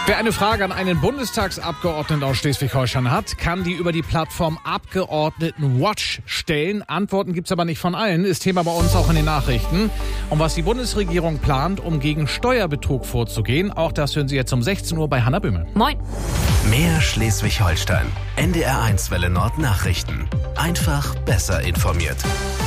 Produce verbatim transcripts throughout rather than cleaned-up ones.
Wer eine Frage an einen Bundestagsabgeordneten aus Schleswig-Holstein hat, kann die über die Plattform Abgeordnetenwatch stellen. Antworten gibt's aber nicht von allen, ist Thema bei uns auch in den Nachrichten. Und was die Bundesregierung plant, um gegen Steuerbetrug vorzugehen, auch das hören Sie jetzt um sechzehn Uhr bei Hannah Böhme. Moin. Mehr Schleswig-Holstein. N D R eins Welle Nord Nachrichten. Einfach besser informiert.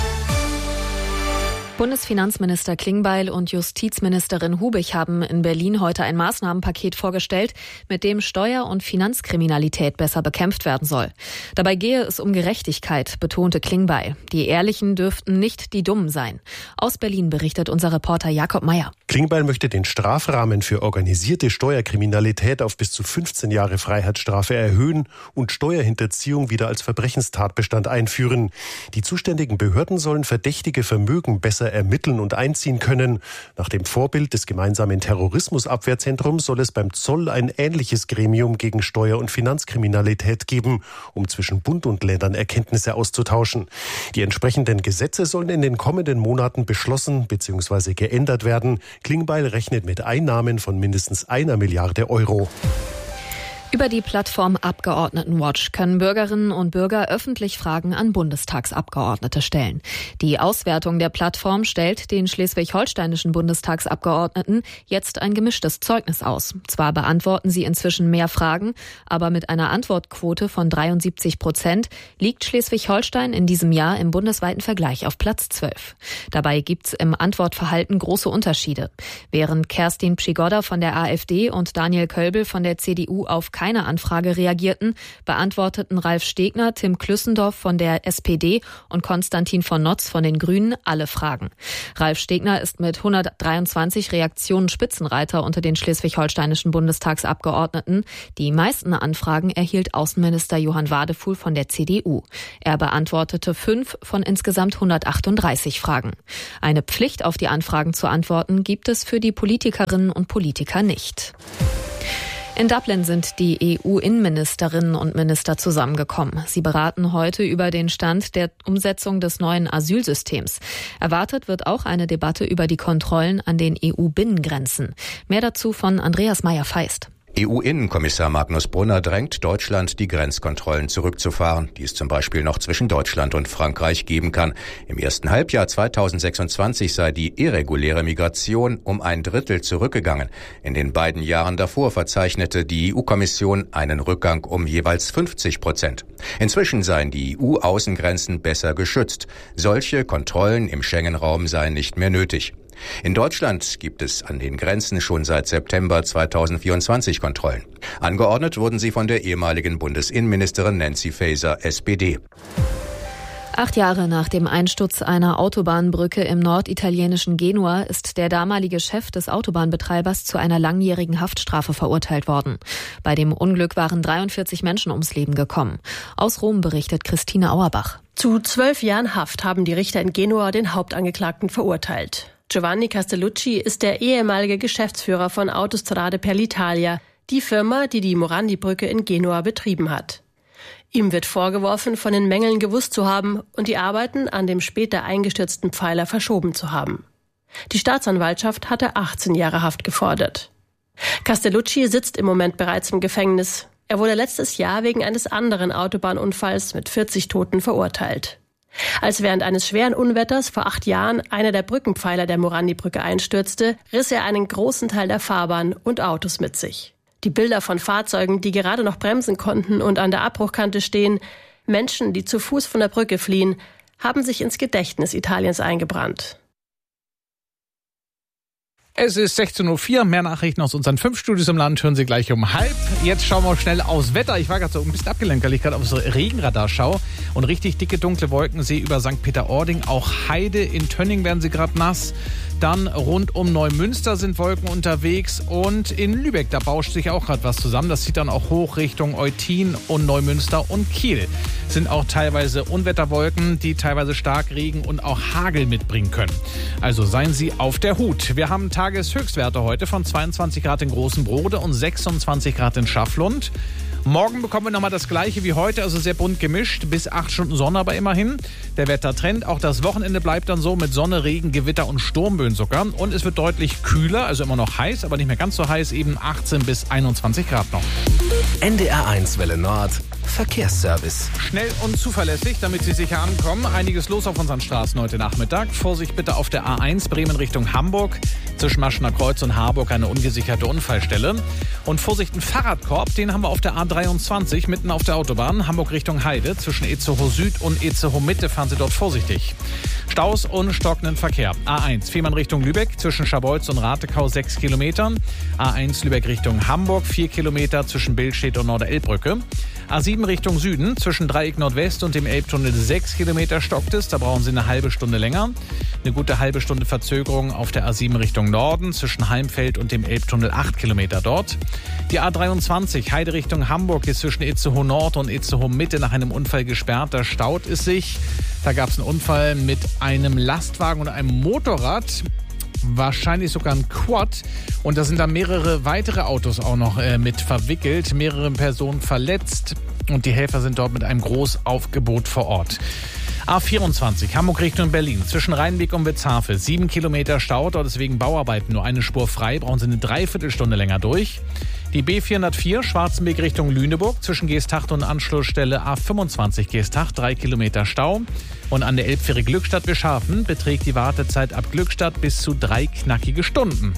Bundesfinanzminister Klingbeil und Justizministerin Hubig haben in Berlin heute ein Maßnahmenpaket vorgestellt, mit dem Steuer- und Finanzkriminalität besser bekämpft werden soll. Dabei gehe es um Gerechtigkeit, betonte Klingbeil. Die Ehrlichen dürften nicht die Dummen sein. Aus Berlin berichtet unser Reporter Jakob Meyer. Klingbeil möchte den Strafrahmen für organisierte Steuerkriminalität auf bis zu fünfzehn Jahre Freiheitsstrafe erhöhen und Steuerhinterziehung wieder als Verbrechenstatbestand einführen. Die zuständigen Behörden sollen verdächtige Vermögen besser ermitteln und einziehen können. Nach dem Vorbild des gemeinsamen Terrorismusabwehrzentrums soll es beim Zoll ein ähnliches Gremium gegen Steuer- und Finanzkriminalität geben, um zwischen Bund und Ländern Erkenntnisse auszutauschen. Die entsprechenden Gesetze sollen in den kommenden Monaten beschlossen bzw. geändert werden. Klingbeil rechnet mit Einnahmen von mindestens einer Milliarde Euro. Über die Plattform Abgeordnetenwatch können Bürgerinnen und Bürger öffentlich Fragen an Bundestagsabgeordnete stellen. Die Auswertung der Plattform stellt den schleswig-holsteinischen Bundestagsabgeordneten jetzt ein gemischtes Zeugnis aus. Zwar beantworten sie inzwischen mehr Fragen, aber mit einer Antwortquote von dreiundsiebzig Prozent liegt Schleswig-Holstein in diesem Jahr im bundesweiten Vergleich auf Platz zwölf. Dabei gibt's im Antwortverhalten große Unterschiede. Während Kerstin Pschigodda von der AfD und Daniel Kölbel von der C D U auf keine Anfrage reagierten, beantworteten Ralf Stegner, Tim Klüssendorf von der S P D und Konstantin von Notz von den Grünen alle Fragen. Ralf Stegner ist mit hundertdreiundzwanzig Reaktionen Spitzenreiter unter den schleswig-holsteinischen Bundestagsabgeordneten. Die meisten Anfragen erhielt Außenminister Johann Wadefuhl von der C D U. Er beantwortete fünf von insgesamt hundertachtunddreißig Fragen. Eine Pflicht, auf die Anfragen zu antworten, gibt es für die Politikerinnen und Politiker nicht. In Dublin sind die E U-Innenministerinnen und Minister zusammengekommen. Sie beraten heute über den Stand der Umsetzung des neuen Asylsystems. Erwartet wird auch eine Debatte über die Kontrollen an den E U-Binnengrenzen. Mehr dazu von Andreas Meyer-Feist. E U-Innenkommissar Magnus Brunner drängt Deutschland, die Grenzkontrollen zurückzufahren, die es zum Beispiel noch zwischen Deutschland und Frankreich geben kann. Im ersten Halbjahr zweitausendsechsundzwanzig sei die irreguläre Migration um ein Drittel zurückgegangen. In den beiden Jahren davor verzeichnete die E U-Kommission einen Rückgang um jeweils fünfzig Prozent. Inzwischen seien die E U-Außengrenzen besser geschützt. Solche Kontrollen im Schengen-Raum seien nicht mehr nötig. In Deutschland gibt es an den Grenzen schon seit September zweitausendvierundzwanzig Kontrollen. Angeordnet wurden sie von der ehemaligen Bundesinnenministerin Nancy Faeser, S P D. Acht Jahre nach dem Einsturz einer Autobahnbrücke im norditalienischen Genua ist der damalige Chef des Autobahnbetreibers zu einer langjährigen Haftstrafe verurteilt worden. Bei dem Unglück waren dreiundvierzig Menschen ums Leben gekommen. Aus Rom berichtet Christine Auerbach. Zu zwölf Jahren Haft haben die Richter in Genua den Hauptangeklagten verurteilt. Giovanni Castellucci ist der ehemalige Geschäftsführer von Autostrade per l'Italia, die Firma, die die Morandi-Brücke in Genua betrieben hat. Ihm wird vorgeworfen, von den Mängeln gewusst zu haben und die Arbeiten an dem später eingestürzten Pfeiler verschoben zu haben. Die Staatsanwaltschaft hatte achtzehn Jahre Haft gefordert. Castellucci sitzt im Moment bereits im Gefängnis. Er wurde letztes Jahr wegen eines anderen Autobahnunfalls mit vierzig Toten verurteilt. Als während eines schweren Unwetters vor acht Jahren einer der Brückenpfeiler der Morandi-Brücke einstürzte, riss er einen großen Teil der Fahrbahn und Autos mit sich. Die Bilder von Fahrzeugen, die gerade noch bremsen konnten und an der Abbruchkante stehen, Menschen, die zu Fuß von der Brücke fliehen, haben sich ins Gedächtnis Italiens eingebrannt. Es ist sechzehn Uhr vier, mehr Nachrichten aus unseren fünf Studios im Land hören Sie gleich um halb. Jetzt schauen wir schnell aufs Wetter. Ich war gerade so ein bisschen abgelenkt, weil ich gerade aufs Regenradar schaue und richtig dicke, dunkle Wolken sehe über Sankt Peter-Ording. Auch Heide in Tönning werden Sie gerade nass. Dann rund um Neumünster sind Wolken unterwegs und in Lübeck, da bauscht sich auch gerade was zusammen. Das zieht dann auch hoch Richtung Eutin und Neumünster und Kiel. Sind auch teilweise Unwetterwolken, die teilweise stark Regen und auch Hagel mitbringen können. Also seien Sie auf der Hut. Wir haben Tag Tageshöchstwerte heute von zweiundzwanzig Grad in Großenbrode und sechsundzwanzig Grad in Schafflund. Morgen bekommen wir nochmal das Gleiche wie heute, also sehr bunt gemischt, bis acht Stunden Sonne aber immerhin. Der Wettertrend, auch das Wochenende bleibt dann so mit Sonne, Regen, Gewitter und Sturmböen sogar. Und es wird deutlich kühler, also immer noch heiß, aber nicht mehr ganz so heiß, eben achtzehn bis einundzwanzig Grad noch. N D R eins Welle Nord, Verkehrsservice. Schnell und zuverlässig, damit Sie sicher ankommen. Einiges los auf unseren Straßen heute Nachmittag. Vorsicht bitte auf der A eins Bremen Richtung Hamburg. Zwischen Maschener Kreuz und Harburg eine ungesicherte Unfallstelle. Und Vorsicht, ein Fahrradkorb, den haben wir auf der A dreiundzwanzig mitten auf der Autobahn. Hamburg Richtung Heide. Zwischen Itzehoe Süd und Itzehoe Mitte fahren Sie dort vorsichtig. Staus und stockenden Verkehr. A eins Fehmarn Richtung Lübeck. Zwischen Scharbeutz und Ratekau sechs Kilometer. A eins Lübeck Richtung Hamburg vier Kilometer zwischen Billstedt und Norder-Elbbrücke. A sieben Richtung Süden, zwischen Dreieck Nordwest und dem Elbtunnel sechs Kilometer stockt es. Da brauchen Sie eine halbe Stunde länger. Eine gute halbe Stunde Verzögerung auf der A sieben Richtung Norden, zwischen Heimfeld und dem Elbtunnel acht Kilometer dort. Die A dreiundzwanzig Heide Richtung Hamburg ist zwischen Itzehoe Nord und Itzehoe Mitte nach einem Unfall gesperrt. Da staut es sich. Da gab es einen Unfall mit einem Lastwagen und einem Motorrad. Wahrscheinlich sogar ein Quad. Und da sind da mehrere weitere Autos auch noch äh, mit verwickelt. Mehrere Personen verletzt. Und die Helfer sind dort mit einem Großaufgebot vor Ort. A vierundzwanzig, Hamburg Richtung Berlin. Zwischen Rheinbeck und Witzhafe. Sieben Kilometer Stau. Dort ist wegen Bauarbeiten nur eine Spur frei. Brauchen Sie eine Dreiviertelstunde länger durch. Die B vierhundertvier, Schwarzenberg Richtung Lüneburg. Zwischen Geesthacht und Anschlussstelle A fünfundzwanzig Geesthacht. Drei Kilometer Stau. Und an der Elbfähre Glückstadt-Beschafen beträgt die Wartezeit ab Glückstadt bis zu drei knackige Stunden.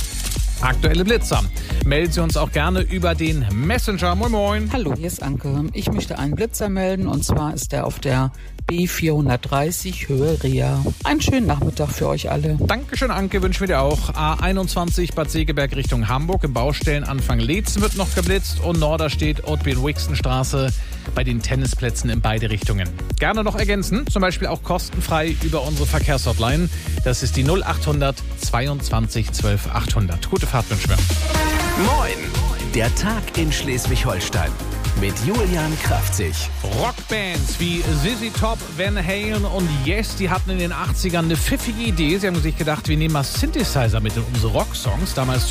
Aktuelle Blitzer. Melden Sie uns auch gerne über den Messenger. Moin Moin. Hallo, hier ist Anke. Ich möchte einen Blitzer melden und zwar ist der auf der B vierhundertdreißig Höhe Ria. Einen schönen Nachmittag für euch alle. Dankeschön, Anke, wünschen wir dir auch. A einundzwanzig Bad Segeberg Richtung Hamburg. Im Baustellenanfang Leetzen wird noch geblitzt und Norderstedt, Otwin-Wixen-Straße bei den Tennisplätzen in beide Richtungen. Gerne noch ergänzen, zum Beispiel auch kostenfrei über unsere Verkehrshotline. Das ist die null achthundert zweiundzwanzig zwölf achthundert. Gute Fahrt wünschen wir. Moin, der Tag in Schleswig-Holstein. Mit Julian Kraftzig. Rockbands wie Z Z Top, Van Halen und Yes, die hatten in den achtzigern eine pfiffige Idee. Sie haben sich gedacht, wir nehmen mal Synthesizer mit in unsere Rocksongs. Damals